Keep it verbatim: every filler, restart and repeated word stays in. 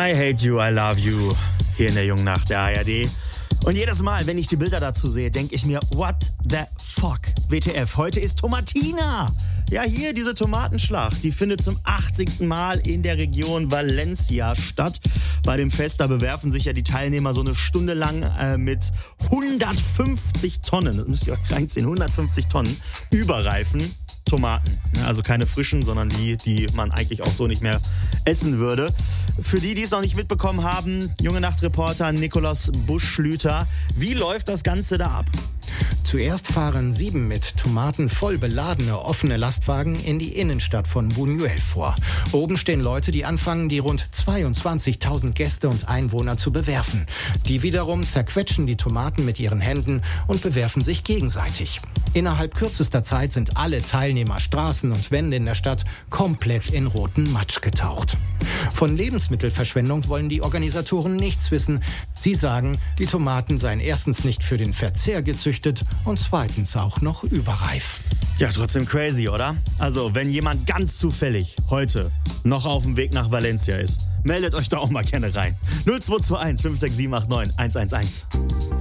I hate you, I love you. Hier in der jungen Nacht der A R D. Und jedes Mal, wenn ich die Bilder dazu sehe, denke ich mir, what the fuck? W T F, heute ist Tomatina. Ja, hier diese Tomatenschlacht, die findet zum achtzigsten Mal in der Region Valencia statt. Bei dem Fest, da bewerfen sich ja die Teilnehmer so eine Stunde lang äh, mit hundertfünfzig Tonnen, das müsst ihr euch reinziehen, hundertfünfzig Tonnen überreifen Tomaten. Also keine frischen, sondern die, die man eigentlich auch so nicht mehr essen würde. Für die, die es noch nicht mitbekommen haben, junge Nachtreporter Nikolaus Buschlüter, wie läuft das Ganze da ab? Zuerst fahren sieben mit Tomaten voll beladene offene Lastwagen in die Innenstadt von Buñuel vor. Oben stehen Leute, die anfangen, die rund zweiundzwanzigtausend Gäste und Einwohner zu bewerfen. Die wiederum zerquetschen die Tomaten mit ihren Händen und bewerfen sich gegenseitig. Innerhalb kürzester Zeit sind alle Teilnehmer, Straßen und Wände in der Stadt komplett in roten Matsch getaucht. Von Lebensmittelverschwendung wollen die Organisatoren nichts wissen. Sie sagen, die Tomaten seien erstens nicht für den Verzehr gezüchtet und zweitens auch noch überreif. Ja, trotzdem crazy, oder? Also, wenn jemand ganz zufällig heute noch auf dem Weg nach Valencia ist, meldet euch da auch mal gerne rein. null zwei zwei eins fünf sechs sieben acht neun eins eins eins.